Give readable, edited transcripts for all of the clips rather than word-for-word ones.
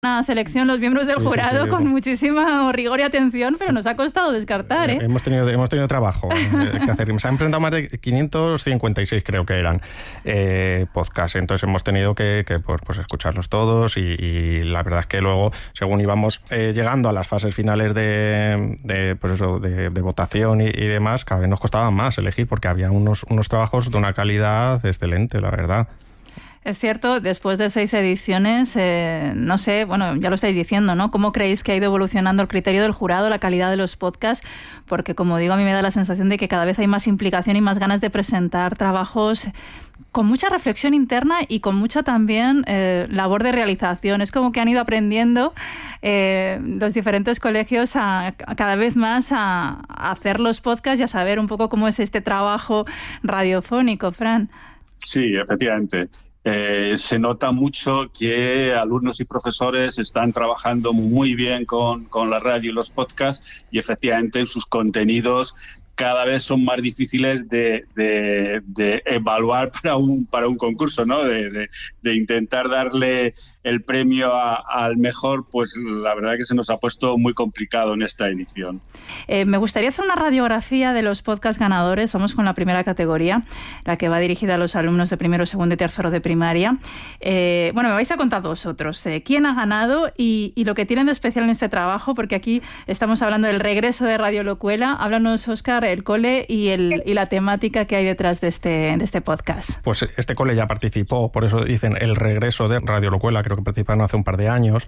una selección los miembros del jurado con muchísimo rigor y atención, pero nos ha costado descartar, ¿eh? Hemos tenido trabajo que hacer. Se han presentado más de 556, creo que eran, podcasts. Entonces hemos tenido que pues escucharlos todos y la verdad es que luego, según íbamos llegando a las fases finales de votación y demás, cada vez nos costaba más elegir porque había unos trabajos de una calidad excelente, la verdad. Es cierto, después de 6 ediciones, no sé, bueno, ya lo estáis diciendo, ¿no? ¿Cómo creéis que ha ido evolucionando el criterio del jurado, la calidad de los podcasts? Porque, como digo, a mí me da la sensación de que cada vez hay más implicación y más ganas de presentar trabajos con mucha reflexión interna y con mucha también labor de realización. Es como que han ido aprendiendo los diferentes colegios a cada vez más a hacer los podcasts y a saber un poco cómo es este trabajo radiofónico, Fran. Sí, efectivamente. Se nota mucho que alumnos y profesores están trabajando muy bien con la radio y los podcasts y efectivamente en sus contenidos cada vez son más difíciles de evaluar para un concurso, ¿no? De intentar darle el premio al mejor, pues la verdad que se nos ha puesto muy complicado en esta edición. Me gustaría hacer una radiografía de los podcasts ganadores. Vamos con la primera categoría, la que va dirigida a los alumnos de primero, segundo y tercero de primaria. Bueno, me vais a contar vosotros quién ha ganado y lo que tienen de especial en este trabajo, porque aquí estamos hablando del regreso de Radio Locuela. Háblanos, Óscar, el cole y la temática que hay detrás de este podcast. Pues este cole ya participó, por eso dicen el regreso de Radio Locuela, creo que participaron hace un par de años,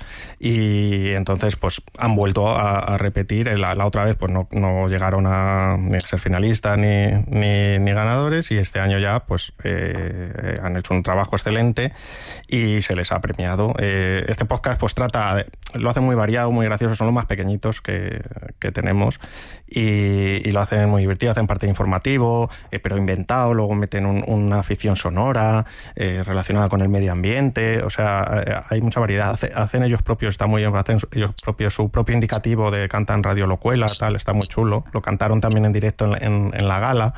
y entonces pues han vuelto a repetir. La otra vez pues no llegaron a ni ser finalistas ni ganadores, y este año ya pues han hecho un trabajo excelente y se les ha premiado. Este podcast pues lo hacen muy variado, muy gracioso, son los más pequeñitos que tenemos y lo hacen muy divertido, hacen parte informativo, pero inventado, luego meten una ficción sonora relacionada con el medio ambiente, o sea, hay mucha variedad. Hacen ellos propios, está muy bien, hacen ellos propios su propio indicativo de cantan Radio Locuela, tal, está muy chulo. Lo cantaron también en directo en la gala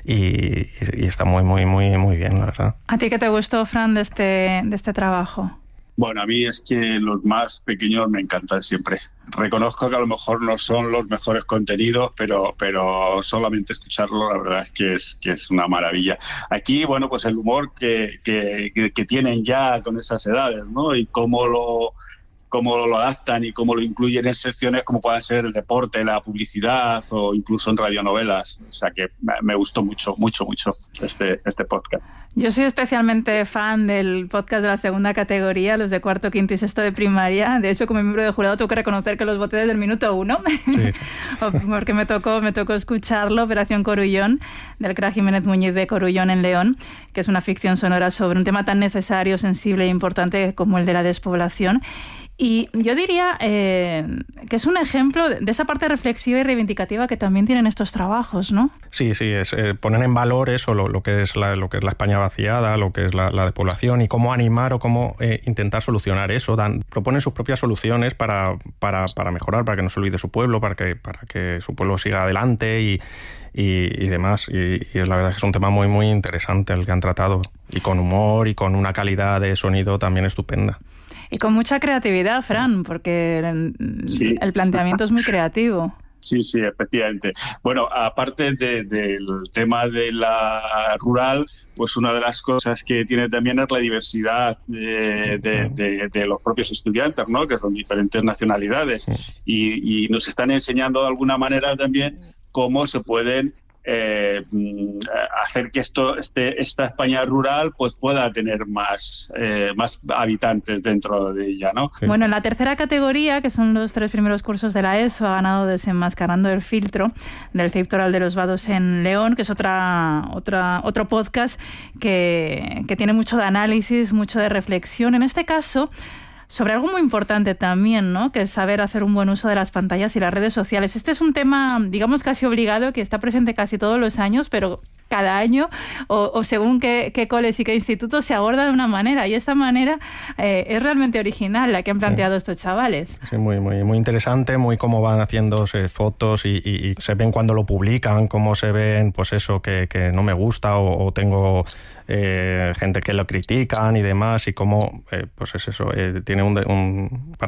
y está muy, muy, muy, muy bien, la verdad. ¿A ti qué te gustó, Fran, de este trabajo? Bueno, a mí es que los más pequeños me encantan siempre. Reconozco que a lo mejor no son los mejores contenidos, pero solamente escucharlo la verdad es que es una maravilla. Aquí, bueno, pues el humor que tienen ya con esas edades, ¿no? Y cómo lo adaptan y cómo lo incluyen en secciones como pueden ser el deporte, la publicidad o incluso en radionovelas. O sea que me gustó mucho, mucho, mucho este podcast. Yo soy especialmente fan del podcast de la segunda categoría, los de cuarto, quinto y sexto de primaria. De hecho, como miembro de jurado tengo que reconocer que los voté desde el minuto 1, sí. Porque me tocó escucharlo, Operación Corullón, del Cra Jiménez Muñiz de Corullón en León, que es una ficción sonora sobre un tema tan necesario, sensible e importante como el de la despoblación. Y yo diría que es un ejemplo de esa parte reflexiva y reivindicativa que también tienen estos trabajos, ¿no? Sí, ponen en valor eso, lo que es la España vaciada, lo que es la despoblación y cómo animar o cómo intentar solucionar eso. Proponen sus propias soluciones para mejorar, para que no se olvide su pueblo, para que su pueblo siga adelante y demás. Y es la verdad que es un tema muy, muy interesante el que han tratado. Y con humor y con una calidad de sonido también estupenda. Y con mucha creatividad, Fran, porque el planteamiento es muy creativo. Sí, efectivamente. Bueno, aparte del tema de la rural, pues una de las cosas que tiene también es la diversidad de los propios estudiantes, ¿no? Que son diferentes nacionalidades. Y nos están enseñando de alguna manera también cómo se pueden hacer que esta España rural pues pueda tener más habitantes dentro de ella, ¿no? Bueno, en la tercera categoría, que son los 3 primeros cursos de la ESO, ha ganado Desenmascarando el filtro, del CEIP Toral de los Vados en León, que es otro podcast que tiene mucho de análisis, mucho de reflexión. En este caso, sobre algo muy importante también, ¿no? Que es saber hacer un buen uso de las pantallas y las redes sociales. Este es un tema, digamos, casi obligado, que está presente casi todos los años, pero cada año, o según qué coles y qué institutos, se aborda de una manera. Y esta manera es realmente original, la que han planteado estos chavales. Sí, muy, muy, muy interesante, muy cómo van haciéndose fotos y se ven cuando lo publican, cómo se ven, pues eso, que no me gusta o tengo gente que lo critican y demás, y cómo, pues es eso, tiene un